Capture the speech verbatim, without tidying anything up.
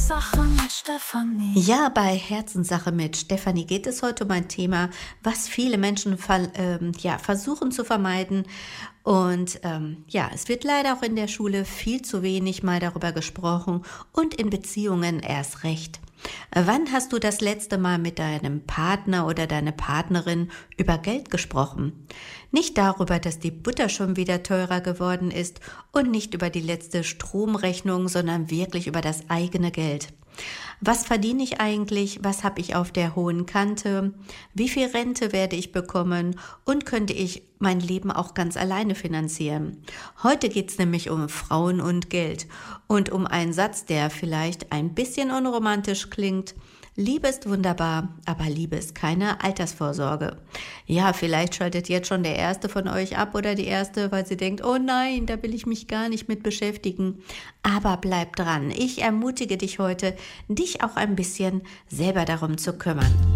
Herzenssache mit Stefanie. Ja, bei Herzenssache mit Stefanie geht es heute um ein Thema, was viele Menschen ver- ähm, ja, versuchen zu vermeiden. Und ähm, ja, es wird leider auch in der Schule viel zu wenig mal darüber gesprochen und in Beziehungen erst recht. Äh, Wann hast du das letzte Mal mit deinem Partner oder deiner Partnerin über Geld gesprochen? Nicht darüber, dass die Butter schon wieder teurer geworden ist und nicht über die letzte Stromrechnung, sondern wirklich über das eigene Geld. Was verdiene ich eigentlich? Was habe ich auf der hohen Kante? Wie viel Rente werde ich bekommen? Und könnte ich mein Leben auch ganz alleine finanzieren? Heute geht es nämlich um Frauen und Geld und um einen Satz, der vielleicht ein bisschen unromantisch klingt. Liebe ist wunderbar, aber Liebe ist keine Altersvorsorge. Ja, vielleicht schaltet jetzt schon der Erste von euch ab oder die Erste, weil sie denkt, oh nein, da will ich mich gar nicht mit beschäftigen. Aber bleib dran. Ich ermutige dich heute, dich auch ein bisschen selber darum zu kümmern.